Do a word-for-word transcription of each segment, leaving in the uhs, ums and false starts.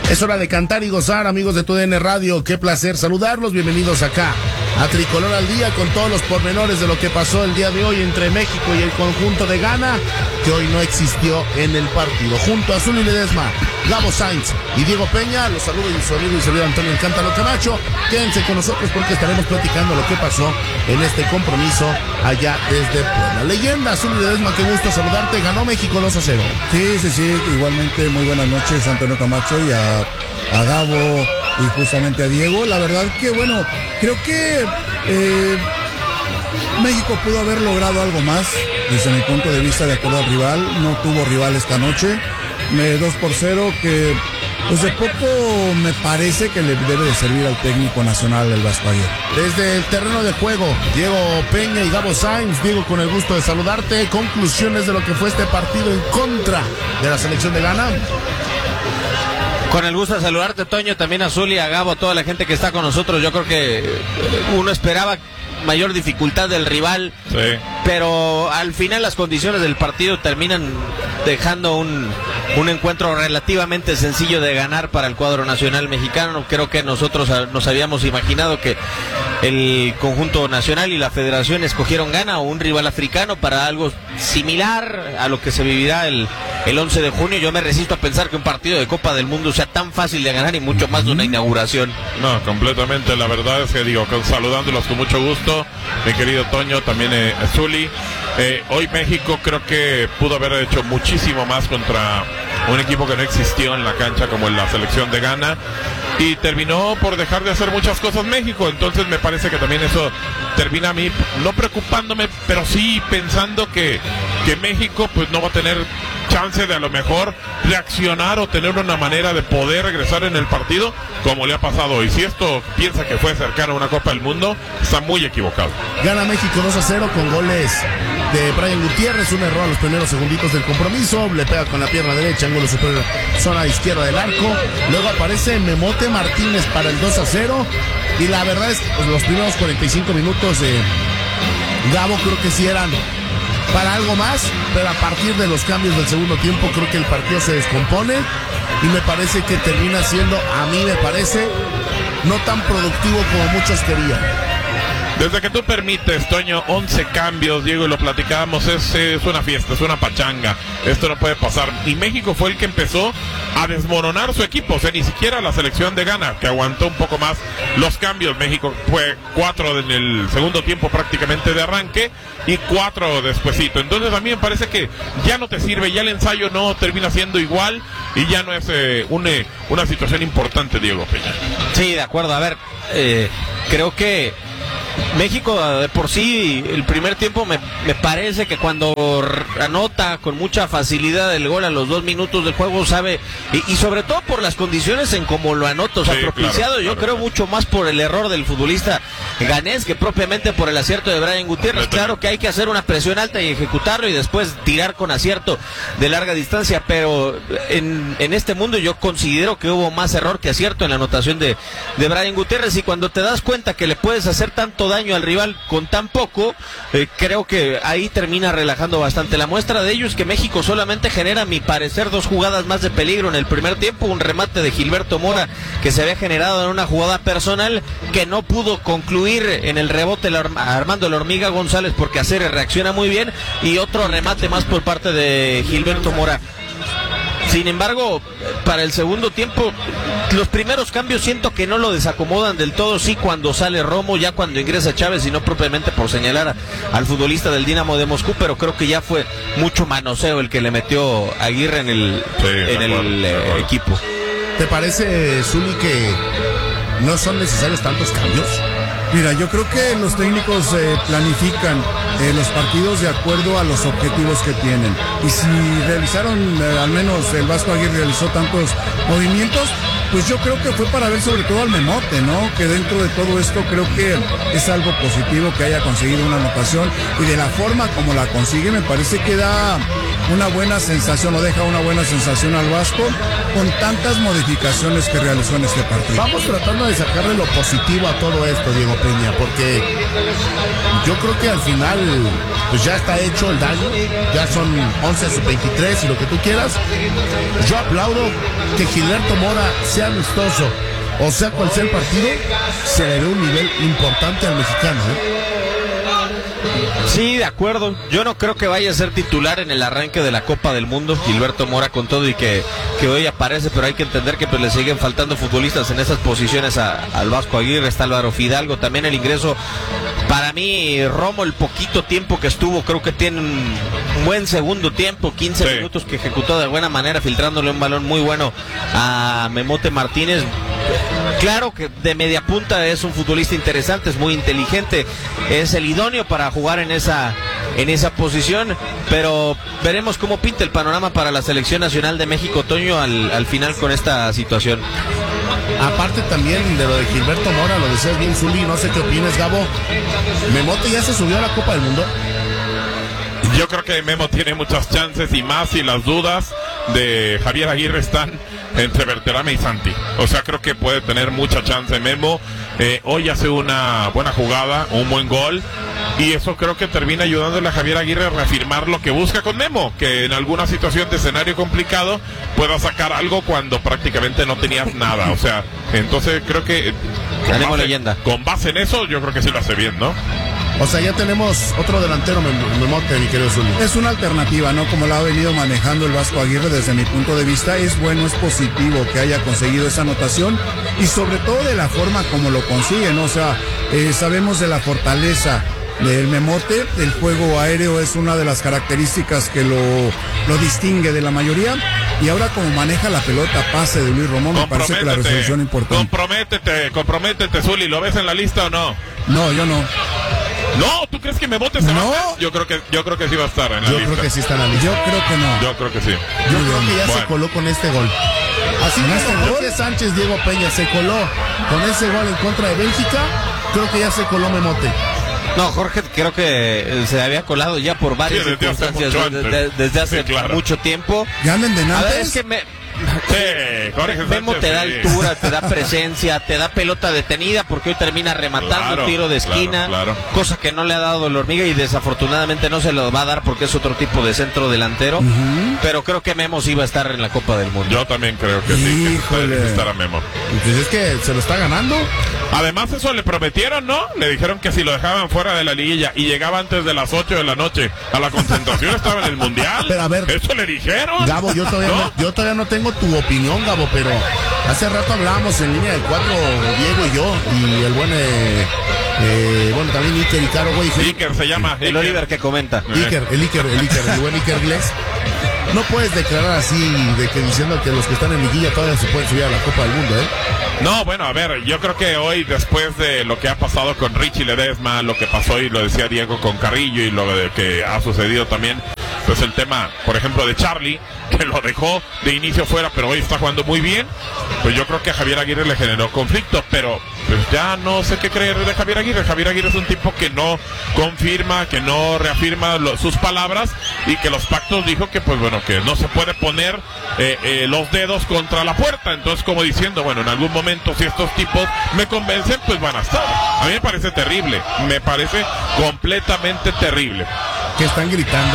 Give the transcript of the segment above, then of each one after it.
Es hora de cantar y gozar, amigos de T U D N Radio. Qué placer saludarlos. Bienvenidos acá a Tricolor al Día con todos los pormenores de lo que pasó el día de hoy entre México y el conjunto de Ghana, que hoy no existió en el partido. Junto a Zuli Ledesma, Gabo Sainz y Diego Peña, los saludo y su amigo y servidor Antonio El Cántaro Camacho. Quédense con nosotros porque estaremos platicando lo que pasó en este compromiso allá desde Puebla. Leyenda, Zuli Ledesma, qué gusto saludarte. Ganó México dos a cero. Sí, sí, sí, igualmente muy buenas noches, Antonio Camacho, y a, a Gabo y justamente a Diego. La verdad que, bueno, creo que eh, México pudo haber logrado algo más desde mi punto de vista de acuerdo al rival. No tuvo rival esta noche. Me dos por cero que pues de poco me parece que le debe de servir al técnico nacional el Vasco Aguirre. Desde el terreno de juego, Diego Peña y Gabo Sainz. Diego, con el gusto de saludarte. Conclusiones de lo que fue este partido en contra de la selección de Ghana. Con el gusto de saludarte, Toño, también a Zuli, a Gabo, a toda la gente que está con nosotros. Yo creo que uno esperaba mayor dificultad del rival, sí, pero al final las condiciones del partido terminan dejando un, un encuentro relativamente sencillo de ganar para el cuadro nacional mexicano. Creo que nosotros nos habíamos imaginado que el conjunto nacional y la federación escogieron Ghana o un rival africano para algo similar a lo que se vivirá el, el once de junio. Yo me resisto a pensar que un partido de Copa del Mundo sea tan fácil de ganar y mucho más de una inauguración. No, completamente. La verdad es que digo, con, saludándolos con mucho gusto, mi querido Toño, también eh, Zuli. Eh, hoy México creo que pudo haber hecho muchísimo más contra un equipo que no existió en la cancha como la selección de Ghana, y terminó por dejar de hacer muchas cosas México. Entonces me parece que también eso termina a mí no preocupándome, pero sí pensando que, que México pues no va a tener chance de a lo mejor reaccionar o tener una manera de poder regresar en el partido como le ha pasado hoy. Si esto piensa que fue cercano a una Copa del Mundo, está muy equivocado. Gana México dos a cero con goles de Brian Gutiérrez, un error a los primeros segunditos del compromiso, le pega con la pierna derecha, ángulo superior, zona izquierda del arco. Luego aparece Memote Martínez para el dos a cero, y la verdad es que pues, los primeros cuarenta y cinco minutos de Gabo creo que sí eran para algo más, pero a partir de los cambios del segundo tiempo creo que el partido se descompone y me parece que termina siendo, a mí me parece, no tan productivo como muchos querían. Desde que tú permites, Toño, once cambios, Diego, y lo platicábamos, es, es una fiesta, es una pachanga, esto no puede pasar. Y México fue el que empezó a desmoronar su equipo, o sea, ni siquiera la selección de Ghana, que aguantó un poco más los cambios. México fue cuatro en el segundo tiempo prácticamente de arranque y cuatro despuesito. Entonces a mí me parece que ya no te sirve, ya el ensayo no termina siendo igual y ya no es eh, un, eh, una situación importante, Diego Peña. Sí, de acuerdo, a ver, eh, creo que México de por sí el primer tiempo me, me parece que cuando anota con mucha facilidad el gol a los dos minutos del juego sabe, y, y sobre todo por las condiciones en cómo lo anota, o sea, sí, propiciado, claro, yo claro, creo claro. mucho más por el error del futbolista ganés que propiamente por el acierto de Brian Gutiérrez. Claro que hay que hacer una presión alta y ejecutarlo y después tirar con acierto de larga distancia, pero en, en este mundo yo considero que hubo más error que acierto en la anotación de, de Brian Gutiérrez, y cuando te das cuenta que le puedes hacer tanto daño al rival con tan poco, eh, creo que ahí termina relajando bastante. La muestra de ello es que México solamente genera, a mi parecer, dos jugadas más de peligro en el primer tiempo, un remate de Gilberto Mora que se había generado en una jugada personal que no pudo concluir en el rebote Armando la Hormiga González porque Aceres reacciona muy bien, y otro remate más por parte de Gilberto Mora. Sin embargo, para el segundo tiempo, los primeros cambios siento que no lo desacomodan del todo. Sí, cuando sale Romo, ya cuando ingresa Chávez, y no propiamente por señalar a, al futbolista del Dinamo de Moscú, pero creo que ya fue mucho manoseo el que le metió Aguirre en el, sí, en el acuerdo, eh, equipo. ¿Te parece, Zuli, que no son necesarios tantos cambios? Mira, yo creo que los técnicos eh, planifican eh, los partidos de acuerdo a los objetivos que tienen. Y si realizaron, eh, al menos el Vasco Aguirre realizó tantos movimientos, pues yo creo que fue para ver sobre todo al Memote, ¿no? Que dentro de todo esto creo que es algo positivo que haya conseguido una anotación, y de la forma como la consigue me parece que da una buena sensación, o deja una buena sensación al Vasco con tantas modificaciones que realizó en este partido. Vamos tratando de sacarle lo positivo a todo esto, Diego Peña, porque yo creo que al final pues ya está hecho el daño, ya son once sub veintitrés y lo que tú quieras. Yo aplaudo que Gilberto Mora sea amistoso, o sea cual sea el partido, se le dé un nivel importante al mexicano, ¿eh? Sí, de acuerdo. Yo no creo que vaya a ser titular en el arranque de la Copa del Mundo, Gilberto Mora, con todo y que, que hoy aparece, pero hay que entender que pues le siguen faltando futbolistas en esas posiciones a, al Vasco Aguirre. Está Álvaro Fidalgo, también el ingreso, para mí, Romo, el poquito tiempo que estuvo, creo que tiene un buen segundo tiempo, quince sí. minutos que ejecutó de buena manera, filtrándole un balón muy bueno a Memote Martínez. Claro que de media punta es un futbolista interesante, es muy inteligente, es el idóneo para jugar en esa en esa posición, pero veremos cómo pinta el panorama para la Selección Nacional de México, Toño, al, al final con esta situación. Aparte también de lo de Gilberto Mora, lo decías bien, Zuli, no sé qué opinas, Gabo. ¿Memote ya se subió a la Copa del Mundo? Yo creo que Memo tiene muchas chances, y más si las dudas de Javier Aguirre están entre Berterame y Santi. O sea, creo que puede tener mucha chance Memo. Eh, hoy hace una buena jugada, un buen gol, y eso creo que termina ayudándole a Javier Aguirre a reafirmar lo que busca con Memo, que en alguna situación de escenario complicado pueda sacar algo cuando prácticamente no tenías nada. O sea, entonces creo que con base, leyenda. con base en eso, yo creo que sí lo hace bien, ¿no? O sea, ya tenemos otro delantero, Memote, mi querido Zuli. Es una alternativa, ¿no? Como la ha venido manejando el Vasco Aguirre desde mi punto de vista. Es bueno, es positivo que haya conseguido esa anotación, y sobre todo de la forma como lo consigue, ¿no? O sea, eh, sabemos de la fortaleza del Memote. El juego aéreo es una de las características que lo, lo distingue de la mayoría. Y ahora como maneja la pelota, pase de Luis Román, me parece que la resolución importante. Comprométete, comprométete, Zuli. ¿Lo ves en la lista o no? No, yo no. No, ¿tú crees que Memote se no. va a... Yo creo que yo creo que sí va a estar en la yo lista. Yo creo que sí está en la lista. Yo creo que no. Yo creo que sí. Yo Muy creo bien. que ya bueno. se coló con este gol. Así como este Jorge Sánchez, Diego Peña se coló con ese gol en contra de Bélgica, creo que ya se coló Memote. No, Jorge creo que se había colado ya por varias sí, desde circunstancias hace desde, desde, desde hace sí, claro. mucho tiempo. ¿Ya andan de nada? A ver, es que me... Sí, Jorge Memo Sánchez, te da sí. altura, te da presencia, te da pelota detenida, porque hoy termina rematando claro, tiro de esquina, claro, claro. cosa que no le ha dado el Hormiga, y desafortunadamente no se lo va a dar porque es otro tipo de centro delantero. Uh-huh. Pero creo que Memo sí va a estar en la Copa del Mundo. Yo también creo que sí, Híjole. que estar a Memo. Pues es que se lo está ganando. Además, eso le prometieron, ¿no? Le dijeron que si lo dejaban fuera de la liguilla y llegaba antes de las ocho de la noche a la concentración, estaba en el Mundial. Pero a ver, eso le dijeron. Gabo, yo todavía no, no yo todavía no tengo tu opinión, Gabo, pero hace rato hablábamos en línea de cuatro, Diego y yo, y el buen, eh, eh, bueno, también Iker y Caro, güey. Iker se llama. El Iker. Oliver que comenta. Iker, el Iker, el Iker, el buen Iker Gles. No puedes declarar así, de que diciendo que los que están en liguilla todavía se pueden subir a la Copa del Mundo, ¿eh? No, bueno, a ver, yo creo que hoy, después de lo que ha pasado con Richie Ledesma, lo que pasó, y lo decía Diego, con Carrillo, y lo de que ha sucedido también, pues el tema, por ejemplo, de Charlie, que lo dejó de inicio fuera, pero hoy está jugando muy bien, pues yo creo que a Javier Aguirre le generó conflicto, pero pues ya no sé qué creer de Javier Aguirre. Javier Aguirre es un tipo que no confirma, que no reafirma lo, sus palabras, y que los pactos dijo que, pues bueno, que no se puede poner eh, eh, los dedos contra la puerta. Entonces, como diciendo, bueno, en algún momento si estos tipos me convencen, pues van a estar. A mí me parece terrible, me parece completamente terrible. ¿Qué están gritando?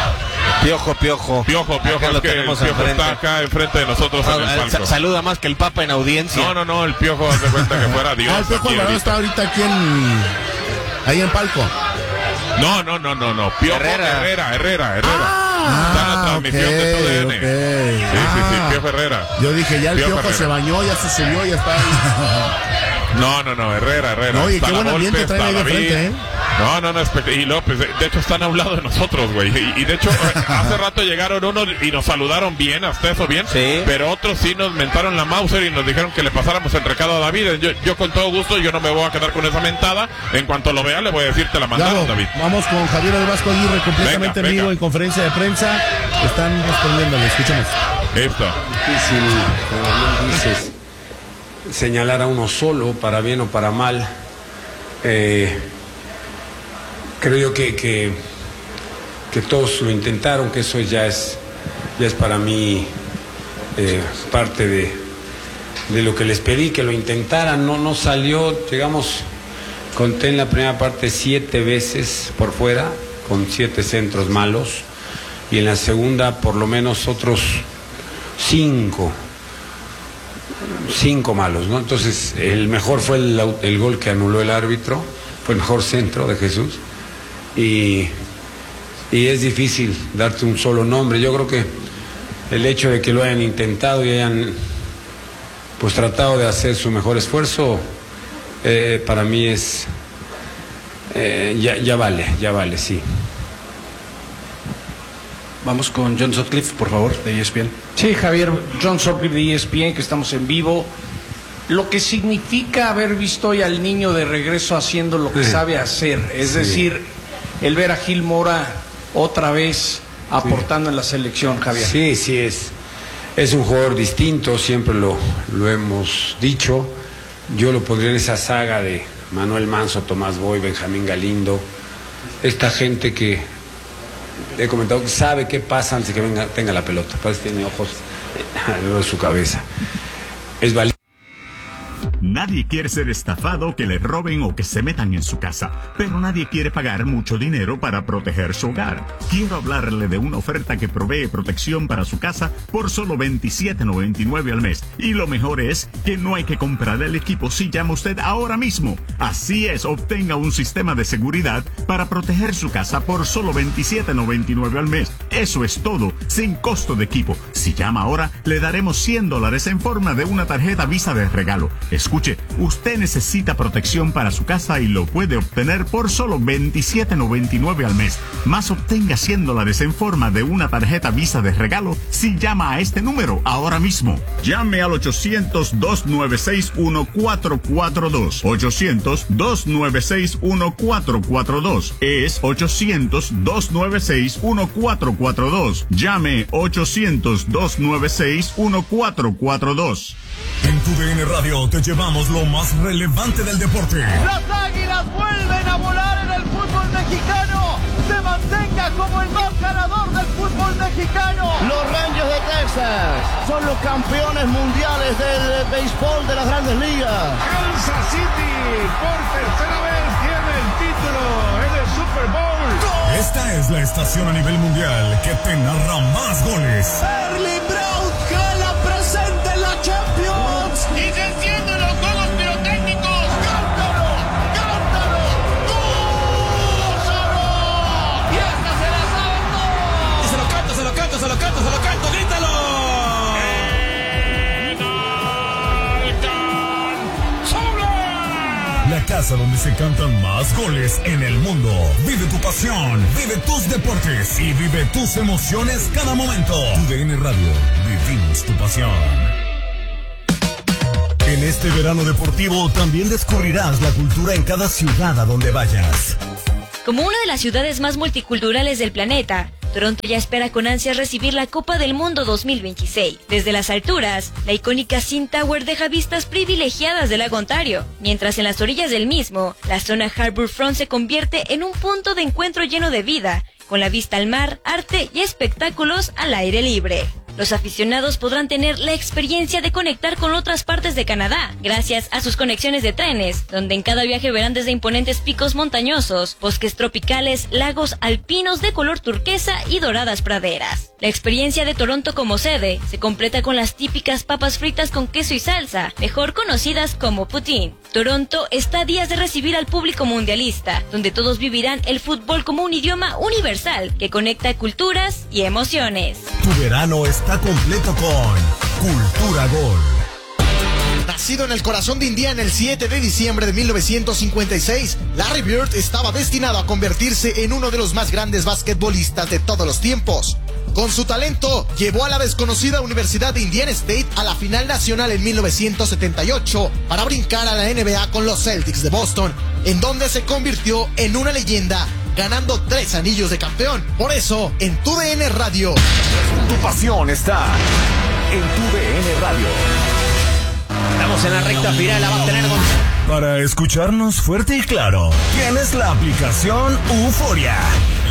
Piojo, piojo. Piojo, piojo, acá es lo que tenemos el piojo enfrente. está acá enfrente de nosotros en el palco. Saluda más que el Papa en audiencia. No, no, no, el piojo hace cuenta que fuera Dios. Ah, el piojo aquí Alvarado está ahorita aquí en... ahí en palco. No, no, no, no, no. Piojo Herrera, Herrera, Herrera, Herrera. Ah, está en la transmisión okay, de T U D N. okay. Sí, sí, sí, Ah. Piojo Herrera. Yo dije, ya el Piojo piojo Herrera. se bañó, ya se subió, ya está ahí. No, no, no, Herrera, Herrera. Oye, Está qué la buen ambiente Volpe, traen ahí está de frente, David. ¿eh? No, no, no, espe- y López, de de hecho están a un lado de nosotros, güey. Y, y de hecho, hace rato llegaron unos y nos saludaron bien, hasta eso bien. Sí. Pero otros sí nos mentaron la Mauser y nos dijeron que le pasáramos el recado a David. Yo, yo con todo gusto, yo no me voy a quedar con esa mentada. En cuanto lo vea, le voy a decir, te la mandaron, Gabo, David. vamos con Javier del Vasco Aguirre, completamente Venga, en vivo venga. en conferencia de prensa. Están respondiéndole, escuchemos. Esto. Difícil, como bien dices, señalar a uno solo, para bien o para mal. Eh, creo yo que, que, que todos lo intentaron, que eso ya es, ya es para mí eh, parte de, de lo que les pedí, que lo intentaran. No, no salió, llegamos, conté en la primera parte siete veces por fuera, con siete centros malos, y en la segunda por lo menos otros cinco, cinco malos, ¿no? Entonces el mejor fue el, el gol que anuló el árbitro, fue el mejor centro de Jesús, y, y es difícil darte un solo nombre. Yo creo que el hecho de que lo hayan intentado y hayan pues tratado de hacer su mejor esfuerzo, eh, para mí es eh, ya, ya vale, ya vale, sí. Vamos con John Sutcliffe, por favor, de E S P N. Sí, Javier, John Sutcliffe de E S P N, que estamos en vivo. Lo que significa haber visto hoy al niño de regreso haciendo lo que sí. sabe hacer, es sí. decir, el ver a Gil Mora otra vez aportando sí. en la selección, Javier. Sí, sí, es, es un jugador distinto, siempre lo, lo hemos dicho. Yo lo pondría en esa saga de Manuel Manso, Tomás Boy, Benjamín Galindo, esta gente que he comentado que sabe qué pasa antes de que venga, tenga la pelota. Parece que tiene ojos alrededor de su cabeza. Es valiente. Nadie quiere ser estafado, que le roben o que se metan en su casa, pero nadie quiere pagar mucho dinero para proteger su hogar. Quiero hablarle de una oferta que provee protección para su casa por solo veintisiete noventa y nueve al mes. Y lo mejor es que no hay que comprar el equipo si llama usted ahora mismo. Así es, obtenga un sistema de seguridad para proteger su casa por solo veintisiete noventa y nueve al mes. Eso es todo, sin costo de equipo. Si llama ahora, le daremos cien dólares en forma de una tarjeta Visa de regalo. Escuche, usted necesita protección para su casa y lo puede obtener por solo veintisiete noventa y nueve al mes. Más obtenga cien dólares en forma de una tarjeta Visa de regalo si llama a este número ahora mismo. Llame al ochocientos, dos nueve seis, uno cuatro cuatro dos. ochocientos, dos nueve seis, uno cuatro cuatro dos. Es ochocientos, dos nueve seis, uno cuatro cuatro dos. Llame ochocientos, dos nueve seis, uno cuatro cuatro dos. En tu D N Radio te llevamos lo más relevante del deporte. Las Águilas vuelven a volar en el fútbol mexicano. Se mantenga como el más ganador del fútbol mexicano. Los Rangers de Texas son los campeones mundiales del béisbol de las Grandes Ligas. Kansas City por tercera vez tiene el título en el Super Bowl. Esta es la estación a nivel mundial que te narra más goles. Erling Braut Haaland presente en la Champions. Y se encienden los juegos pirotécnicos. ¡Cántalo! ¡Cántalo! ¡Gózalo! Y esta se la saben todos. Y se lo canto, se lo canto, se lo canto, se lo canto. ¡Grítalo! La casa donde se cantan más goles en el mundo. Vive tu pasión, vive tus deportes y vive tus emociones cada momento. Tu D N Radio, vivimos tu pasión. En este verano deportivo también descubrirás la cultura en cada ciudad a donde vayas. Como una de las ciudades más multiculturales del planeta, Toronto ya espera con ansias recibir la Copa del Mundo dos mil veintiséis. Desde las alturas, la icónica CN Tower deja vistas privilegiadas del lago Ontario, mientras en las orillas del mismo, la zona Harbourfront se convierte en un punto de encuentro lleno de vida, con la vista al mar, arte y espectáculos al aire libre. Los aficionados podrán tener la experiencia de conectar con otras partes de Canadá, gracias a sus conexiones de trenes, donde en cada viaje verán desde imponentes picos montañosos, bosques tropicales, lagos alpinos de color turquesa y doradas praderas. La experiencia de Toronto como sede se completa con las típicas papas fritas con queso y salsa, mejor conocidas como poutine. Toronto está a días de recibir al público mundialista, donde todos vivirán el fútbol como un idioma universal que conecta culturas y emociones. Tu verano está completo con Cultura Gol. Nacido en el corazón de Indiana el siete de diciembre de mil novecientos cincuenta y seis, Larry Bird estaba destinado a convertirse en uno de los más grandes basquetbolistas de todos los tiempos. Con su talento, llevó a la desconocida Universidad de Indiana State a la final nacional en mil novecientos setenta y ocho para brincar a la N B A con los Celtics de Boston, en donde se convirtió en una leyenda, ganando tres anillos de campeón. Por eso, en tu D N Radio, tu pasión está en tu D N Radio. Estamos en la recta final, la va a tener con... Para escucharnos fuerte y claro, tienes la aplicación Euforia. La aplicación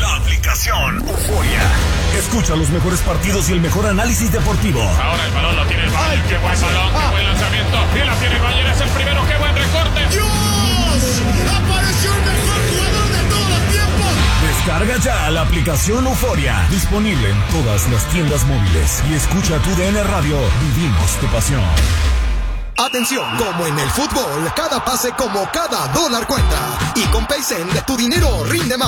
aplicación Euforia. Escucha los mejores partidos y el mejor análisis deportivo. Ahora el balón lo tiene el Bayern. Qué buen balón, qué buen lanzamiento. Y la tiene el Bayern, es el primero. Qué buen recorte. ¡Dios! ¡Apareció el mejor jugador de todos los tiempos! Descarga ya la aplicación Euforia. Disponible en todas las tiendas móviles. Y escucha tu D N Radio. Vivimos tu pasión. Atención, como en el fútbol, cada pase como cada dólar cuenta. Y con Paysend, tu dinero rinde más.